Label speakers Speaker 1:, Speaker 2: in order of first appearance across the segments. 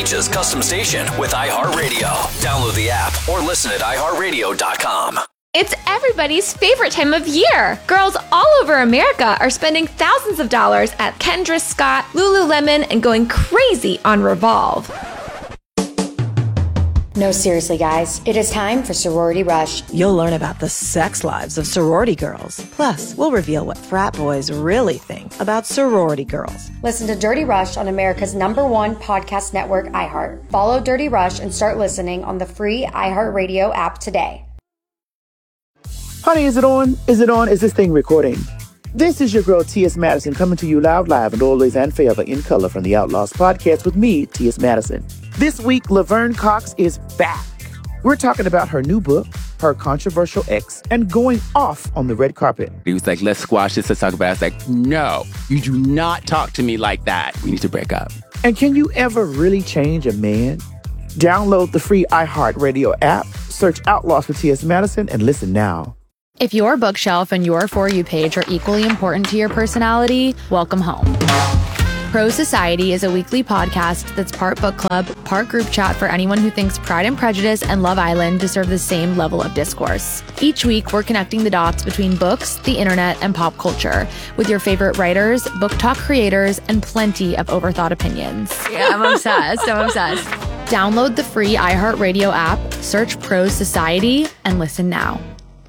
Speaker 1: Beach's custom station with iHeartRadio. Download the app or listen at iHeartRadio.com.
Speaker 2: It's everybody's favorite time of year. Girls all over America are spending thousands of dollars at Kendra Scott, Lululemon, and going crazy on Revolve.
Speaker 3: No, seriously, guys. It is time for Sorority Rush.
Speaker 4: You'll learn about the sex lives of sorority girls. Plus, we'll reveal what frat boys really think about sorority girls.
Speaker 3: Listen to Dirty Rush on America's #1 podcast network, iHeart. Follow Dirty Rush and start listening on the free iHeartRadio app today.
Speaker 5: Honey, is it on? Is it on? Is this thing recording? This is your girl, T.S. Madison, coming to you loud, live, and always and forever in color from the Outlaws podcast with me, T.S. Madison. This week, Laverne Cox is back. We're talking about her new book, her controversial ex, and going off on the red carpet.
Speaker 6: He was like, let's squash this, let's talk about it. I was like, no, you do not talk to me like that. We need to break up.
Speaker 5: And can you ever really change a man? Download the free iHeartRadio app, search Outlaws with T.S. Madison, and listen now.
Speaker 7: If your bookshelf and your For You page are equally important to your personality, welcome home. Pro Society is a weekly podcast that's part book club, part group chat for anyone who thinks Pride and Prejudice and Love Island deserve the same level of discourse. Each week, we're connecting the dots between books, the internet, and pop culture with your favorite writers, book talk creators, and plenty of overthought opinions. Yeah, I'm obsessed. Download the free iHeartRadio app, search Pro Society, and listen now.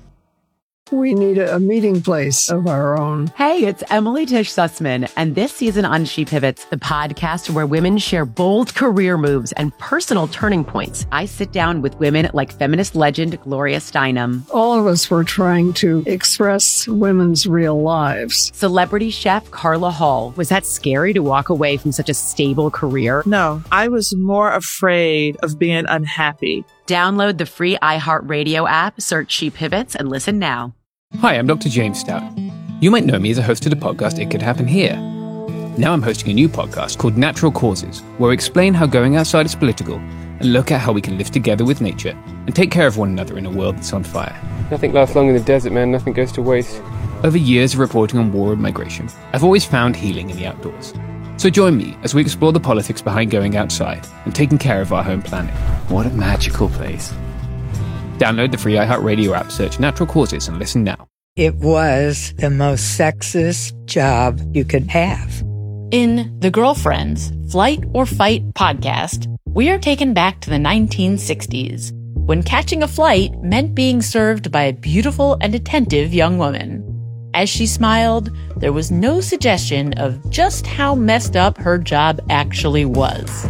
Speaker 8: We need a meeting place of our own.
Speaker 9: Hey, it's Emily Tish Sussman, and this season on She Pivots, the podcast where women share bold career moves and personal turning points. I sit down with women like feminist legend Gloria Steinem.
Speaker 8: All of us were trying to express women's real lives.
Speaker 9: Celebrity chef Carla Hall. Was that scary to walk away from such a stable career?
Speaker 10: No, I was more afraid of being unhappy.
Speaker 9: Download the free iHeartRadio app, search She Pivots, and listen now.
Speaker 11: Hi, I'm Dr. James Stout. You might know me as a host of the podcast It Could Happen Here. Now I'm hosting a new podcast called Natural Causes, where I explain how going outside is political and look at how we can live together with nature and take care of one another in a world that's on fire.
Speaker 12: Nothing lasts long in the desert, man. Nothing goes to waste.
Speaker 11: Over years of reporting on war and migration, I've always found healing in the outdoors. So join me as we explore the politics behind going outside and taking care of our home planet. What a magical place. Download the free iHeartRadio app, search Natural Causes, and listen now.
Speaker 13: It was the most sexist job you could have.
Speaker 14: In The Girlfriends, Flight or Fight podcast, we are taken back to the 1960s, when catching a flight meant being served by a beautiful and attentive young woman. As she smiled, there was no suggestion of just how messed up her job actually was.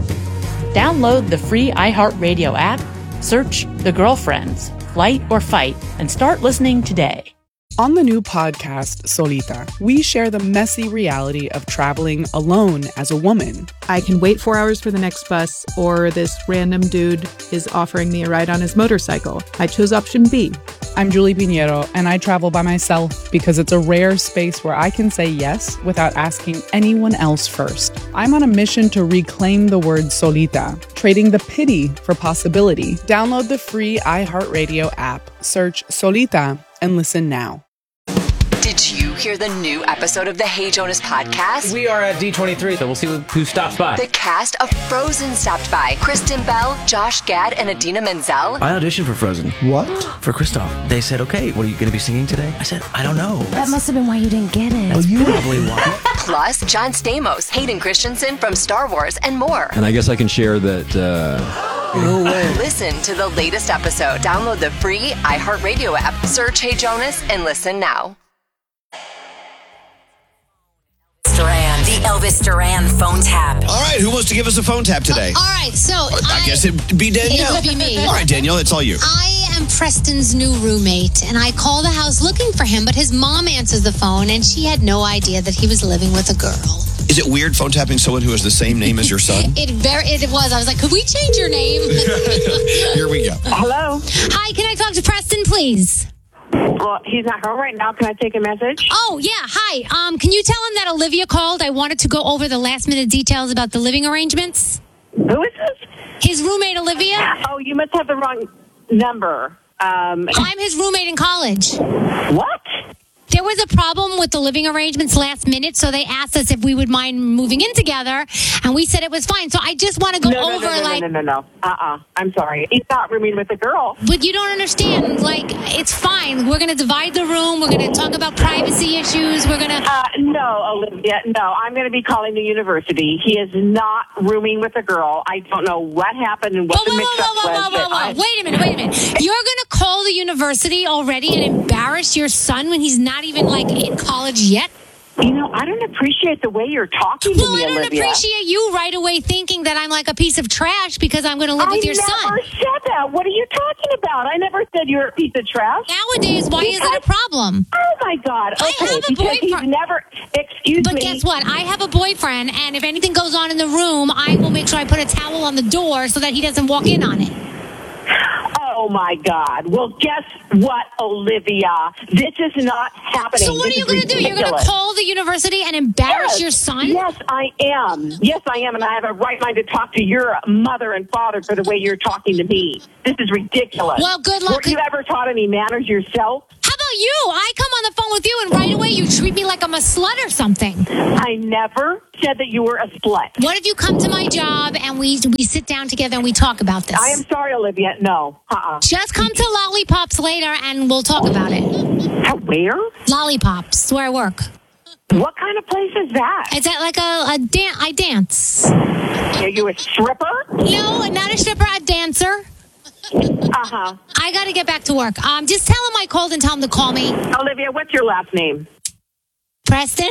Speaker 14: Download the free iHeartRadio app, search The Girlfriends, Flight or Fight, and start listening today.
Speaker 15: On the new podcast, Solita, we share the messy reality of traveling alone as a woman.
Speaker 16: I can wait 4 hours for the next bus, or this random dude is offering me a ride on his motorcycle. I chose option B.
Speaker 17: I'm Julie Pinheiro, and I travel by myself because it's a rare space where I can say yes without asking anyone else first. I'm on a mission to reclaim the word solita, trading the pity for possibility. Download the free iHeartRadio app, search Solita, and listen now.
Speaker 18: Did you hear the new episode of the Hey Jonas podcast?
Speaker 19: We are at D23, so we'll see who stops by.
Speaker 18: The cast of Frozen stopped by. Kristen Bell, Josh Gad, and Idina Menzel.
Speaker 20: I auditioned for Frozen.
Speaker 1: What?
Speaker 20: For Kristoff. They said, okay, what are you going to be singing today? I said, I don't know.
Speaker 7: That must have been why you didn't get it.
Speaker 20: That's probably why.
Speaker 18: Plus, John Stamos, Hayden Christensen from Star Wars, and more.
Speaker 3: And I guess I can share that...
Speaker 18: No way. Listen to the latest episode. Download the free iHeartRadio app. Search Hey Jonas and listen now.
Speaker 6: Duran, the Elvis Duran phone tap.
Speaker 1: All right, who wants to give us a phone tap today?
Speaker 4: All right, so
Speaker 1: I guess it'd be Danielle.
Speaker 4: It would be me.
Speaker 1: All right, Danielle, it's all you.
Speaker 4: I am Preston's new roommate, and I call the house looking for him, but his mom answers the phone, and she had no idea that he was living with a girl.
Speaker 1: Is it weird phone tapping someone who has the same name as your son?
Speaker 4: It was. I was like, could we change your name?
Speaker 1: Here we go.
Speaker 7: Hello.
Speaker 4: Hi, can I talk to Preston, please?
Speaker 7: Well, he's not home right now. Can I take a message?
Speaker 4: Oh, yeah. Hi. Can you tell him that Olivia called? I wanted to go over the last-minute details about the living arrangements.
Speaker 7: Who is this?
Speaker 4: His roommate, Olivia.
Speaker 7: Oh, you must have the wrong number.
Speaker 4: I'm his roommate in college.
Speaker 7: What?
Speaker 4: There was a problem with the living arrangements last minute, so they asked us if we would mind moving in together, and we said it was fine. So I just want to go over,
Speaker 21: No. I'm sorry. He's not rooming with a girl.
Speaker 4: But you don't understand. Like, it's fine. We're going to divide the room. We're going to talk about privacy issues. We're going to...
Speaker 21: No, Olivia, no. I'm going to be calling the university. He is not rooming with a girl. I don't know what happened and what the mix-up was.
Speaker 4: Wait a minute. You're going to call the university already and embarrass your son when he's not even, like, in college yet?
Speaker 21: You know, I don't appreciate the way you're talking to me, Olivia.
Speaker 4: Well, I don't appreciate you right away thinking that I'm like a piece of trash because I'm going to live with your son.
Speaker 21: I never said that. What are you talking about? I never said you're a piece of trash.
Speaker 4: Nowadays, why is it a problem?
Speaker 21: Oh, my God. Okay,
Speaker 4: I have a boyfriend. But guess what? I have a boyfriend, and if anything goes on in the room, I will make sure I put a towel on the door so that he doesn't walk in on it.
Speaker 21: Oh, my God. Well, guess what, Olivia? This is not happening.
Speaker 4: So what are you going to do? You're going to call the university and embarrass your son?
Speaker 21: Yes, I am. And I have a right mind to talk to your mother and father for the way you're talking to me. This is ridiculous.
Speaker 4: Well, good luck.
Speaker 21: Were you ever taught any manners yourself?
Speaker 4: How about you? I come on the phone with you, and right away you treat me like I'm a slut or something.
Speaker 21: I never said that you were a slut.
Speaker 4: What if you come to my job and we sit down together and we talk about this?
Speaker 21: I am sorry, Olivia. No.
Speaker 4: Just come to Lollipops later and we'll talk about it.
Speaker 21: Where?
Speaker 4: Lollipops, where I work.
Speaker 21: What kind of place is that?
Speaker 4: It's at like I dance.
Speaker 21: Are you a stripper?
Speaker 4: No, not a stripper, a dancer. I got to get back to work. Just tell him I called and tell him to call me.
Speaker 21: Olivia, what's your last name?
Speaker 4: Preston.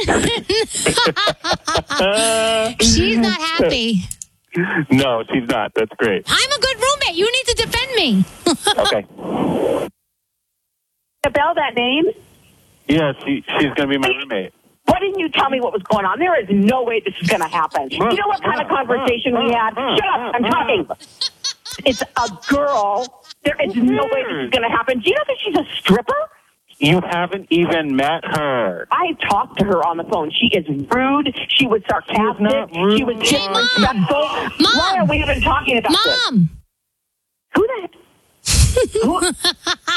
Speaker 4: She's not happy.
Speaker 22: No, she's not. That's great.
Speaker 4: I'm a good roommate. You need to defend me.
Speaker 22: Okay.
Speaker 21: Spell that name?
Speaker 22: Yeah, she's going to be my roommate.
Speaker 21: Why didn't you tell me what was going on? There is no way this is going to happen. You know what kind of conversation we had? Shut up. I'm talking. It's a girl. There is no way this is going to happen. Do you know that she's a stripper?
Speaker 22: You haven't even met her.
Speaker 21: I talked to her on the phone. She is rude. She was sarcastic. She was disrespectful.
Speaker 4: Mom.
Speaker 21: Why are we even talking about this?
Speaker 4: Mom.
Speaker 21: Who the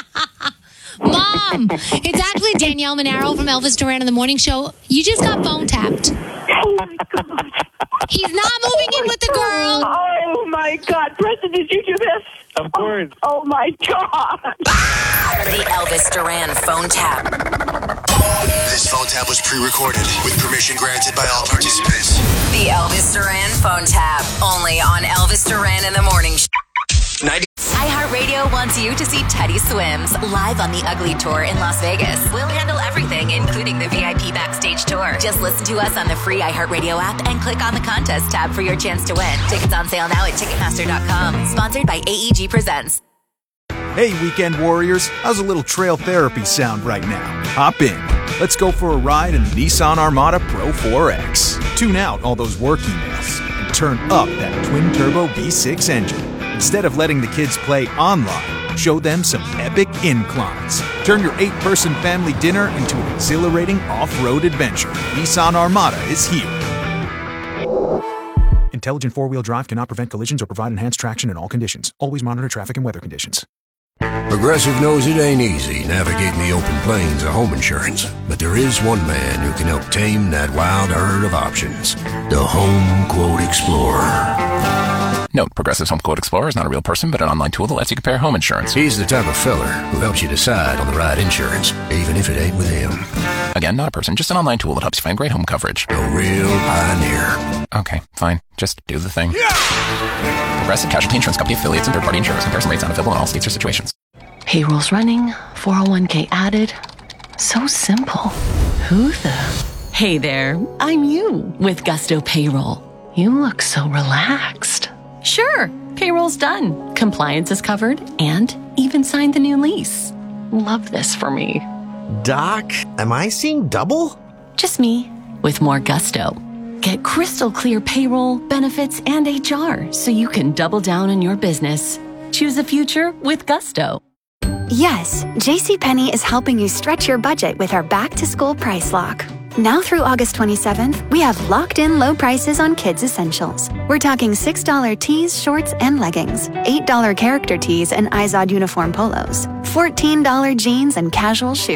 Speaker 4: Mom, it's actually Danielle Monaro from Elvis Duran in the Morning Show. You just got phone tapped.
Speaker 21: Oh, my God.
Speaker 4: He's not moving in with the girl.
Speaker 21: Oh, my God. Preston, did you do this?
Speaker 22: Of course.
Speaker 21: Oh, my God.
Speaker 18: The Elvis Duran phone tap.
Speaker 23: This phone tap was pre-recorded with permission granted by all participants.
Speaker 18: The Elvis Duran phone tap. Only on Elvis Duran in the Morning Show. iHeartRadio wants you to see Teddy Swims live on the Ugly Tour in Las Vegas. We'll handle everything, including the VIP backstage tour. Just listen to us on the free iHeartRadio app and click on the contest tab for your chance to win. Tickets on sale now at Ticketmaster.com. Sponsored by AEG Presents.
Speaker 24: Hey, weekend warriors. How's a little trail therapy sound right now? Hop in. Let's go for a ride in the Nissan Armada Pro 4X. Tune out all those work emails and turn up that twin-turbo V6 engine. Instead of letting the kids play online, show them some epic inclines. Turn your 8-person family dinner into an exhilarating off-road adventure. Nissan Armada is here. Intelligent four-wheel drive cannot prevent collisions or provide enhanced traction in all conditions. Always monitor traffic and weather conditions.
Speaker 23: Progressive knows it ain't easy navigating the open plains of home insurance, but there is one man who can help tame that wild herd of options. The Home Quote Explorer.
Speaker 1: Note, Progressive's Home Quote Explorer is not a real person, but an online tool that lets you compare home insurance.
Speaker 23: He's the type of feller who helps you decide on the right insurance, even if it ain't with him.
Speaker 1: Again, not a person, just an online tool that helps you find great home coverage.
Speaker 23: A real pioneer.
Speaker 1: Okay, fine. Just do the thing. Yeah! Progressive Casualty Insurance Company affiliates and third-party insurers. Comparison rates not available in all states or situations.
Speaker 25: Payroll's running, 401k added. So simple. Who the? Hey there, I'm you with Gusto Payroll. You look so relaxed. Sure, payroll's done. Compliance is covered and even signed the new lease. Love this for me.
Speaker 26: Doc, am I seeing double?
Speaker 25: Just me with more Gusto. Get crystal clear payroll, benefits, and HR so you can double down on your business. Choose a future with Gusto.
Speaker 27: Yes, JCPenney is helping you stretch your budget with our back-to-school price lock. Now through August 27th, we have locked-in low prices on kids' essentials. We're talking $6 tees, shorts, and leggings, $8 character tees and Izod uniform polos, $14 jeans and casual shoes.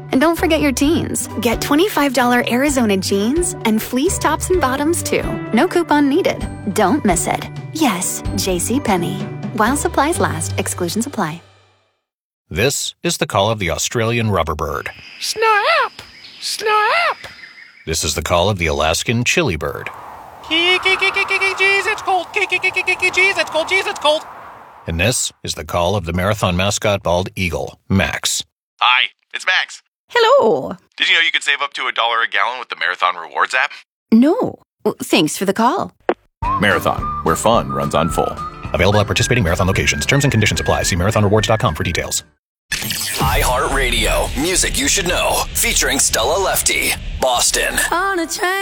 Speaker 27: And don't forget your teens. Get $25 Arizona jeans and fleece tops and bottoms too. No coupon needed. Don't miss it. Yes, JCPenney. While supplies last, exclusions apply.
Speaker 2: This is the call of the Australian rubber bird.
Speaker 5: Snap! Snap!
Speaker 2: This is the call of the Alaskan chili bird.
Speaker 5: Jeez, it's cold. Jeez, it's cold. Jeez, it's cold.
Speaker 2: And this is the call of the marathon mascot bald eagle, Max.
Speaker 8: Hi, it's Max.
Speaker 9: Hello.
Speaker 8: Did you know you could save up to $1 a gallon with the Marathon Rewards app?
Speaker 9: No. Thanks for the call.
Speaker 8: Marathon, where fun runs on full.
Speaker 2: Available at participating Marathon locations. Terms and conditions apply. See marathonrewards.com for details.
Speaker 10: iHeartRadio, music you should know, featuring Stella Lefty, Boston.
Speaker 9: On a train.